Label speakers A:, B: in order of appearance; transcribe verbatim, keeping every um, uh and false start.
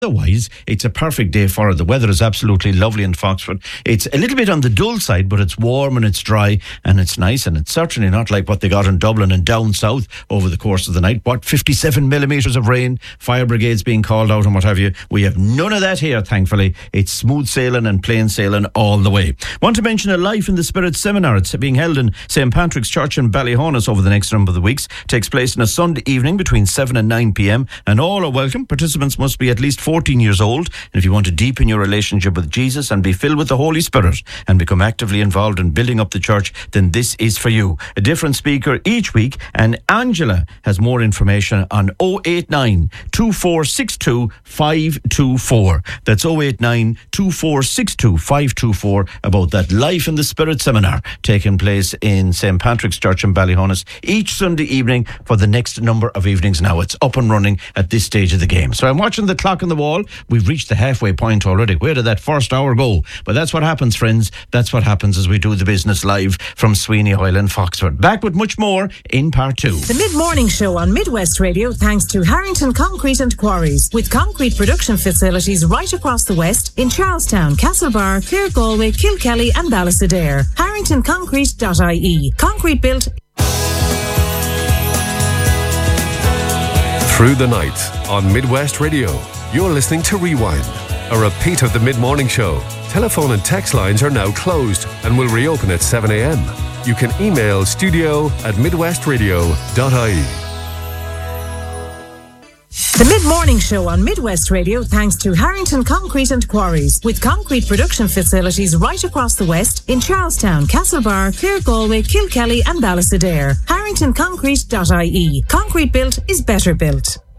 A: Otherwise, it's a perfect day for it. The weather is absolutely lovely in Foxford. It's a little bit on the dull side, but it's warm and it's dry and it's nice, and it's certainly not like what they got in Dublin and down south over the course of the night. What, fifty-seven millimetres of rain, fire brigades being called out and what have you. We have none of that here, thankfully. It's smooth sailing and plain sailing all the way. Want to mention a Life in the Spirit seminar. It's being held in Saint Patrick's Church in Ballyhonus over the next number of the weeks. Takes place on a Sunday evening between seven and nine p.m. and all are welcome. Participants must be at least fourteen years old, and if you want to deepen your relationship with Jesus and be filled with the Holy Spirit and become actively involved in building up the church, then this is for you. A different speaker each week, and Angela has more information on oh eight nine, two four six two, five two four. That's oh eight nine, two four six two, five two four about that Life in the Spirit seminar taking place in Saint Patrick's Church in Ballyhonus each Sunday evening for the next number of evenings now. It's up and running at this stage of the game. So I'm watching the clock on the wall. We've reached the halfway point already. Where did that first hour go? But that's what happens, friends. That's what happens as we do the business live from Sweeney Oil in Foxford. Back with much more in part two.
B: The mid-morning show on Midwest Radio thanks to Harrington Concrete and Quarries, with concrete production facilities right across the west in Charlestown, Castlebar, Clare Galway, Kilkelly and Ballysadair. harrington concrete dot I E. Concrete built
C: through the night on Midwest Radio. You're listening to Rewind, a repeat of the mid-morning show. Telephone and text lines are now closed and will reopen at seven a.m. You can email studio at midwest radio dot I E.
B: The mid-morning show on Midwest Radio thanks to Harrington Concrete and Quarries, with concrete production facilities right across the west in Charlestown, Castlebar, Clare Galway, Kilkelly and Ballysadair. harrington concrete dot I E. Concrete built is better built.